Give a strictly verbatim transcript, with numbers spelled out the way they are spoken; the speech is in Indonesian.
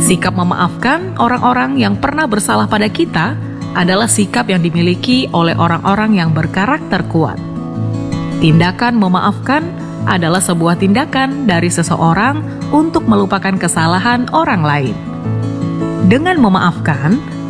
Sikap memaafkan orang-orang yang pernah bersalah pada kita adalah sikap yang dimiliki oleh orang-orang yang berkarakter kuat. Tindakan memaafkan adalah sebuah tindakan dari seseorang untuk melupakan kesalahan orang lain. Dengan memaafkan,